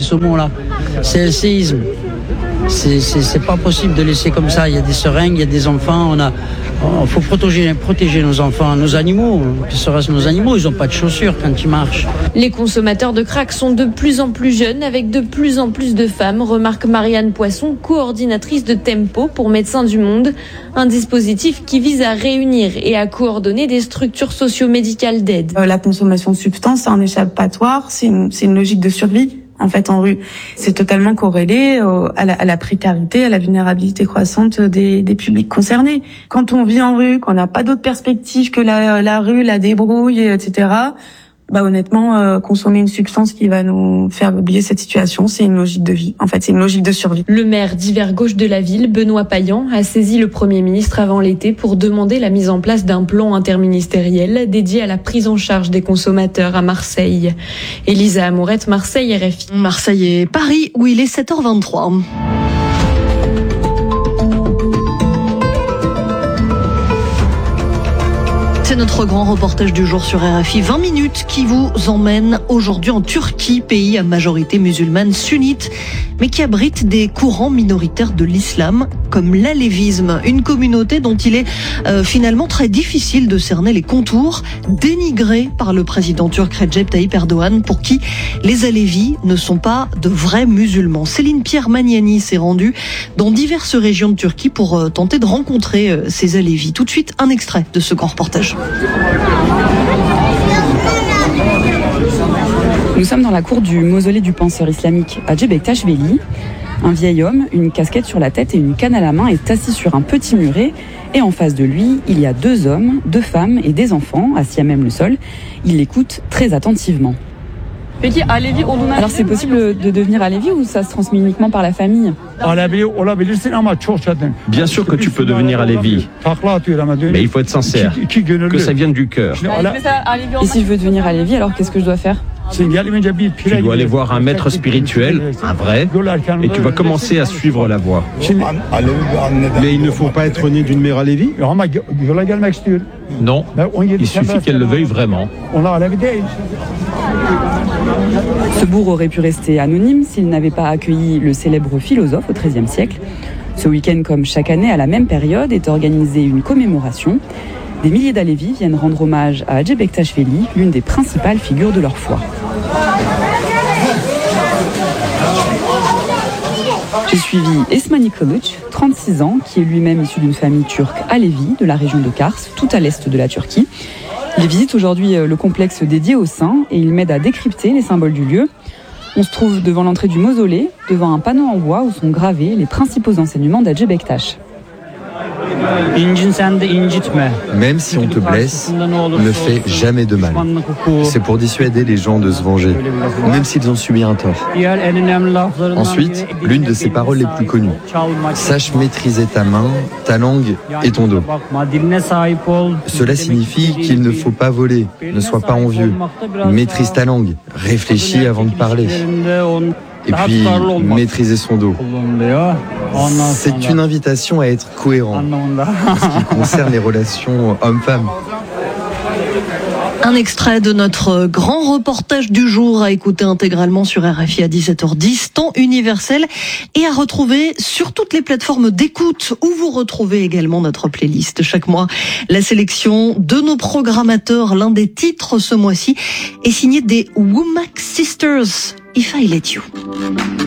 ce mot-là. C'est le séisme. C'est pas possible de laisser comme ça. Il y a des seringues, il y a des enfants. Faut protéger nos enfants, nos animaux. Que serait-ce nos animaux? Ils n'ont pas de chaussures quand ils marchent. Les consommateurs de crack sont de plus en plus jeunes, avec de plus en plus de femmes, remarque Marianne Poisson, coordinatrice de Tempo pour Médecins du Monde. Un dispositif qui vise à réunir et à coordonner des structures socio-médicales d'aide. La consommation de substances, c'est un échappatoire, c'est une logique de survie. En fait, en rue, c'est totalement corrélé à la précarité, à la vulnérabilité croissante des publics concernés. Quand on vit en rue, qu'on n'a pas d'autre perspective que la rue, la débrouille, etc., honnêtement, consommer une substance qui va nous faire oublier cette situation, c'est une logique de vie. En fait, c'est une logique de survie. Le maire d'hiver gauche de la ville, Benoît Payan, a saisi le Premier ministre avant l'été pour demander la mise en place d'un plan interministériel dédié à la prise en charge des consommateurs à Marseille. Elisa Amourette, Marseille, RFI. Marseille et Paris, où il est 7h23. C'est notre grand reportage du jour sur RFI 20 minutes qui vous emmène aujourd'hui en Turquie, pays à majorité musulmane sunnite, mais qui abrite des courants minoritaires de l'islam, comme l'alévisme, une communauté dont il est finalement très difficile de cerner les contours, dénigrée par le président turc Recep Tayyip Erdogan, pour qui les alévis ne sont pas de vrais musulmans. Céline Pierre Magnani s'est rendue dans diverses régions de Turquie pour tenter de rencontrer ces alévis. Tout de suite, un extrait de ce grand reportage. Nous sommes dans la cour du mausolée du penseur islamique Hacı Bektaşvili. Un vieil homme, une casquette sur la tête et une canne à la main, est assis sur un petit muret. Et en face de lui, il y a 2 hommes, 2 femmes et des enfants, assis à même le sol. Il l'écoute très attentivement. Alors c'est possible de devenir alévi ou ça se transmet uniquement par la famille? Bien sûr que tu peux devenir alévi, mais il faut être sincère, que ça vienne du cœur. Et si je veux devenir alévi, alors qu'est-ce que je dois faire? Tu dois aller voir un maître spirituel, un vrai, et tu vas commencer à suivre la voie. Mais il ne faut pas être né d'une mère alévi? Non, il suffit qu'elle le veuille vraiment. Ce bourg aurait pu rester anonyme s'il n'avait pas accueilli le célèbre philosophe au XIIIe siècle. Ce week-end, comme chaque année à la même période, est organisée une commémoration. Des milliers d'Alévis viennent rendre hommage à Hacı Bektaşvili, l'une des principales figures de leur foi. J'ai suivi Esmani Kılıç, 36 ans, qui est lui-même issu d'une famille turque alévi de la région de Kars, tout à l'est de la Turquie. Il visite aujourd'hui le complexe dédié aux saints et il m'aide à décrypter les symboles du lieu. On se trouve devant l'entrée du mausolée, devant un panneau en bois où sont gravés les principaux enseignements d'Hacı Bektaş. Même si on te blesse, ne fais jamais de mal. C'est pour dissuader les gens de se venger, même s'ils ont subi un tort. Ensuite, l'une de ses paroles les plus connues. Sache maîtriser ta main, ta langue et ton dos. Cela signifie qu'il ne faut pas voler, ne sois pas envieux. Maîtrise ta langue, réfléchis avant de parler. Et puis, maîtriser son dos. C'est une invitation à être cohérent en ce qui concerne les relations hommes-femmes. Un extrait de notre grand reportage du jour à écouter intégralement sur RFI à 17h10, temps universel, et à retrouver sur toutes les plateformes d'écoute où vous retrouvez également notre playlist. Chaque mois, la sélection de nos programmateurs, l'un des titres ce mois-ci est signé des Womack Sisters, If I Let You.